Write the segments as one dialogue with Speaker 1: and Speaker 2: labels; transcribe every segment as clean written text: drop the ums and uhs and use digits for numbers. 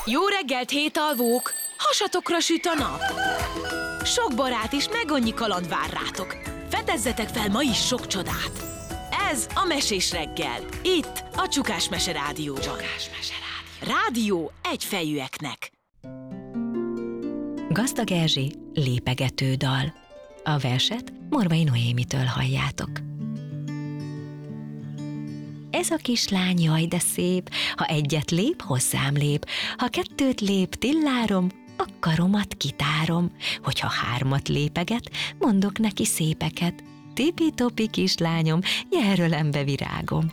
Speaker 1: Jó reggelt, hétalvók! Hasatokra süt a nap! Sok barát és meg annyi kaland vár rátok. Fedezzetek fel ma is sok csodát! Ez a Mesés reggel. Itt a Csukás Mese Rádióban. Rádió egyfejűeknek.
Speaker 2: Gazdag Erzsé lépegető dal. A verset Morvai Noémitől halljátok. Ez a kislány jaj, de szép, ha egyet lép, hozzám lép, ha kettőt lép, tillárom, a karomat kitárom, hogyha hármat lépeget, mondok neki szépeket. Tipi-topi kislányom, jelölembe virágom.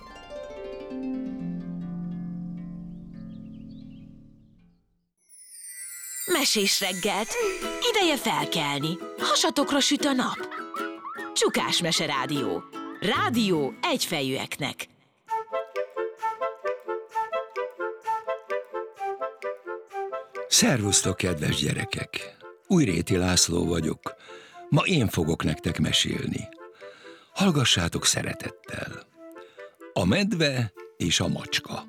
Speaker 1: Mesés reggelt. Ideje felkelni. Hasatokra süt a nap. Csukás Mese Rádió. Rádió egyfejűeknek.
Speaker 3: Szervusztok, kedves gyerekek! Újréti László vagyok. Ma én fogok nektek mesélni. Hallgassátok szeretettel. A medve és a macska.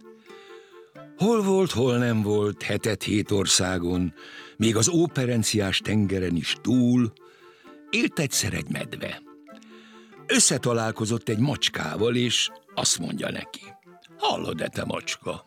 Speaker 3: Hol volt, hol nem volt, hetet hét országon, még az óperenciás tengeren is túl, élt egyszer egy medve. Összetalálkozott egy macskával, és azt mondja neki: hallod-e, te macska?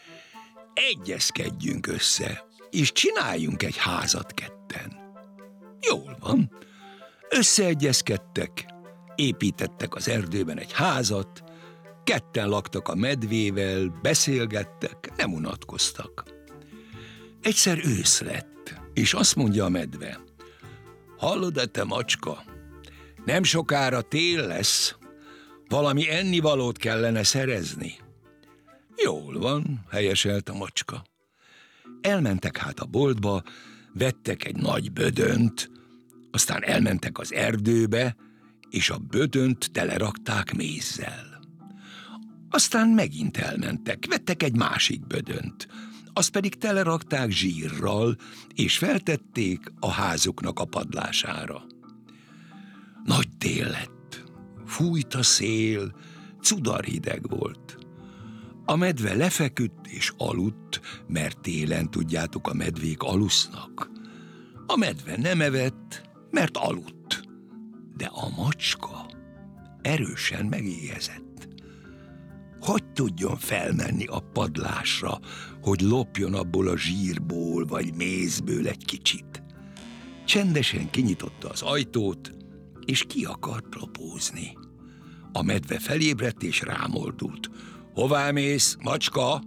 Speaker 3: Egyezkedjünk össze, és csináljunk egy házat ketten. Jól van. Összeegyezkedtek, építettek az erdőben egy házat, ketten laktak a medvével, beszélgettek, nem unatkoztak. Egyszer ősz lett, és azt mondja a medve: hallod-e, te macska? Nem sokára tél lesz, valami ennivalót kellene szerezni. Jól van, helyeselt a macska. Elmentek hát a boltba, vettek egy nagy bödönt, aztán elmentek az erdőbe, és a bödönt telerakták mézzel. Aztán megint elmentek, vettek egy másik bödönt, azt pedig telerakták zsírral, és feltették a házuknak a padlására. Nagy tél lett, fújt a szél, cudarhideg volt. A medve lefeküdt és aludt, mert télen, tudjátok, a medvék alusznak. A medve nem evett, mert aludt, de a macska erősen megéhezett. Hogy tudjon felmenni a padlásra, hogy lopjon abból a zsírból vagy mézből egy kicsit? Csendesen kinyitotta az ajtót, és ki akart lopózni. A medve felébredt és rámordult. Hová mész, macska?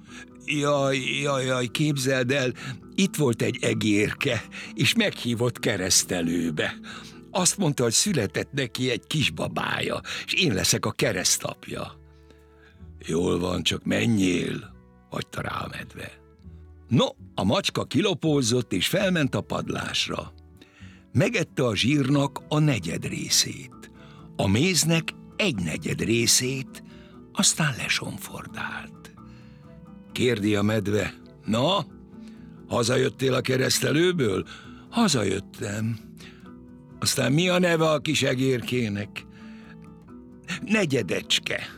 Speaker 3: Jaj, képzeld el, itt volt egy egérke, és meghívott keresztelőbe. Azt mondta, hogy született neki egy kisbabája, és én leszek a keresztapja. Jól van, csak menjél, hagyta rá a medve. No, a macska kilopózott, és felment a padlásra. Megette a zsírnak a negyed részét, a méznek egy negyed részét, aztán lesomfordált. Kérdi a medve: na, hazajöttél a keresztelőből? Hazajöttem. Aztán mi a neve a kis egérkének? Negyedecske.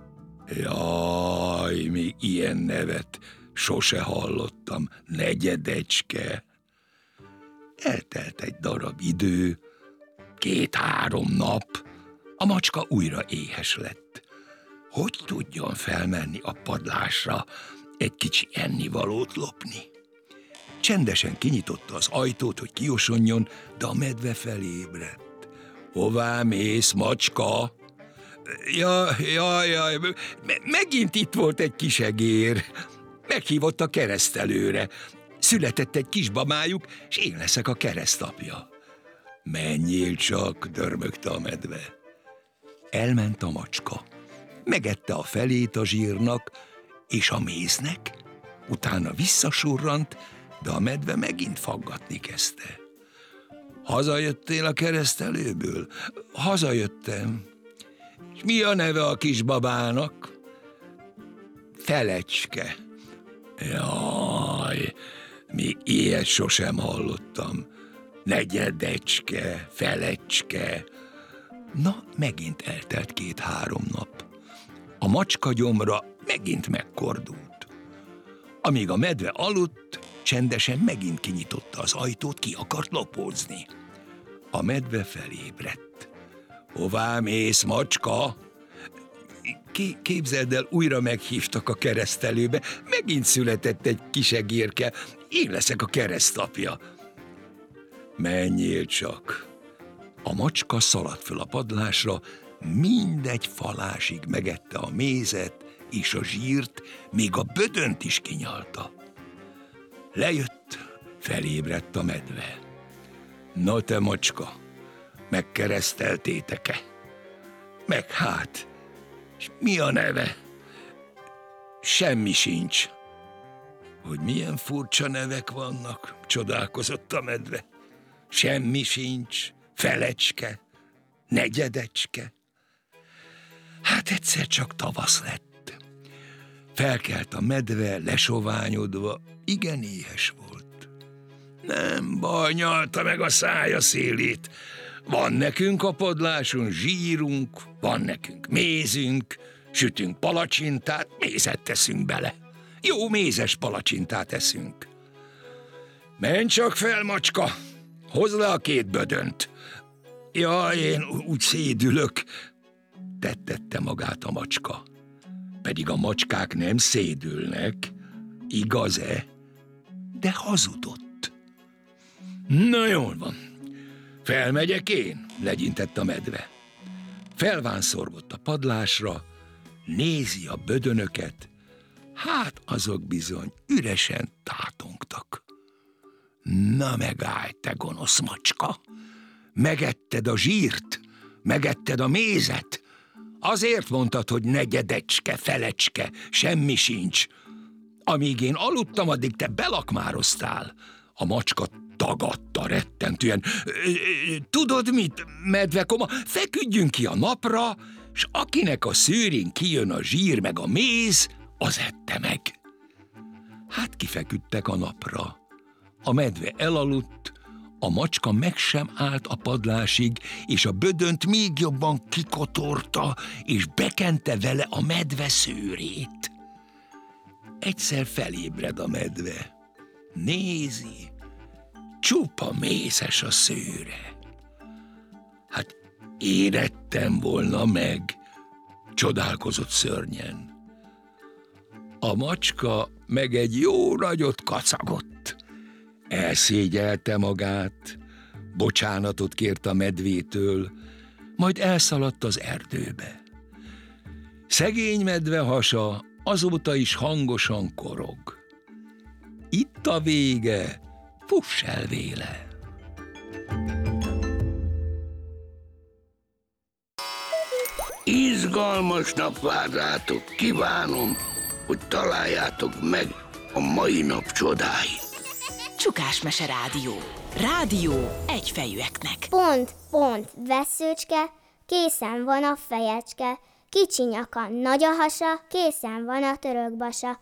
Speaker 3: Jaj, még ilyen nevet sose hallottam. Negyedecske. Eltelt egy darab idő, 2-3 nap, a macska újra éhes lett. Hogy tudjon felmenni a padlásra egy kicsi ennivalót lopni? Csendesen kinyitotta az ajtót, hogy kiosonjon, de a medve felébredt. Hová mész, macska? Jaj, megint itt volt egy kis egér. Meghívott a keresztelőre. Született egy kisbabájuk, és én leszek a keresztapja. Menjél csak, dörmögte a medve. Elment a macska. Megette a felét a zsírnak és a méznek, utána visszasurrant, de a medve megint faggatni kezdte. Hazajöttél a keresztelőből? Hazajöttem. És mi a neve a kisbabának? Felecske. Jaj, még ilyet sosem hallottam. Negyedecske, felecske. Na, megint eltelt 2-3 nap. A macska gyomra megint megkordult. Amíg a medve aludt, csendesen megint kinyitotta az ajtót, ki akart lopózni. A medve felébredt. Hová mész, macska? Képzeld el, újra meghívtak a keresztelőbe, megint született egy kis egérke, én leszek a keresztapja. Menjél csak! A macska szaladt föl a padlásra, mindegy falásig megette a mézet és a zsírt, még a bödönt is kinyalta. Lejött, felébredt a medve. Na te macska, megkereszteltétek-e? Meg hát, és mi a neve? Semmi sincs. Hogy milyen furcsa nevek vannak, csodálkozott a medve. Semmi sincs, felecske, negyedecske. Hát egyszer csak tavasz lett. Felkelt a medve, lesoványodva, igen éhes volt. Nem baj, nyalta meg a szája szélét. Van nekünk a padláson zsírunk, van nekünk mézünk, sütünk palacsintát, mézet teszünk bele. Jó mézes palacsintát eszünk. Menj csak fel, macska, hozd le a 2 bödönt. Jaj, én úgy szédülök, tettette magát a macska. Pedig a macskák nem szédülnek, igaz-e? De hazudott. Na jól van, felmegyek én, legyintett a medve. Felvánszorgott a padlásra, nézi a bödönöket, hát azok bizony üresen tátongtak. Na megállj, te gonosz macska! Megetted a zsírt, megetted a mézet, azért mondtad, hogy negyedecske, felecske, semmi sincs. Amíg én aludtam, addig te belakmároztál. A macska tagadta rettentően. Tudod mit, medvekoma, feküdjünk ki a napra, s akinek a szőrén kijön a zsír meg a méz, az ette meg. Hát kifeküdtek a napra. A medve elaludt, a macska meg sem állt a padlásig, és a bödönt még jobban kikotorta, és bekente vele a medve szőrét. Egyszer felébred a medve. Nézi, csupa mézes a szőre. Hát érettem volna meg, csodálkozott szörnyen. A macska meg egy jó nagyot kacagott. Elszégyelte magát, bocsánatot kért a medvétől, majd elszaladt az erdőbe. Szegény medve hasa azóta is hangosan korog. Itt a vége, fuss el véle!
Speaker 4: Izgalmas nap vár rátok, kívánom, hogy találjátok meg a mai nap csodáit.
Speaker 1: Csukásmese rádió. Rádió egyfejűeknek.
Speaker 5: Pont, pont, veszőcske, készen van a fejecske, kicsi nyaka, nagy a hasa, készen van a törökbasa.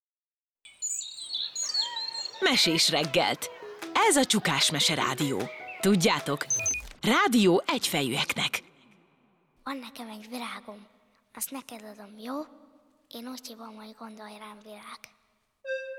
Speaker 1: Mesés reggelt. Ez a Csukásmese rádió. Tudjátok, rádió egyfejűeknek.
Speaker 5: Van nekem egy virágom, azt neked adom, jó? Én úgy hívom, hogy gondolj rám, virág.